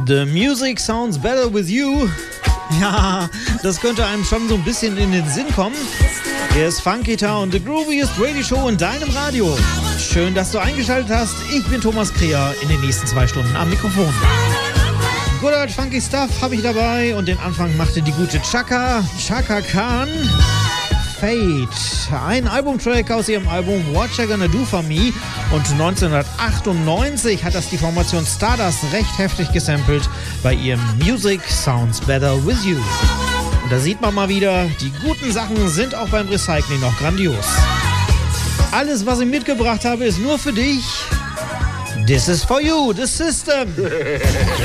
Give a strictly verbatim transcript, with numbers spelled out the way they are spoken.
The music sounds better with you. Ja, das könnte einem schon so ein bisschen in den Sinn kommen. Hier ist Funkita und The Grooviest Radio Show in deinem Radio. Schön, dass du eingeschaltet hast. Ich bin Thomas Kreher in den nächsten zwei Stunden am Mikrofon. Good old funky stuff habe ich dabei und den Anfang machte die gute Chaka, Chaka Khan. Fate, ein Albumtrack aus ihrem Album What You Gonna Do For Me, und neunzehnhundertachtundneunzig hat das die Formation Stardust recht heftig gesampelt bei ihrem Music Sounds Better With You. Und da sieht man mal wieder, die guten Sachen sind auch beim Recycling noch grandios. Alles, was ich mitgebracht habe, ist nur für dich. This is for you, the system.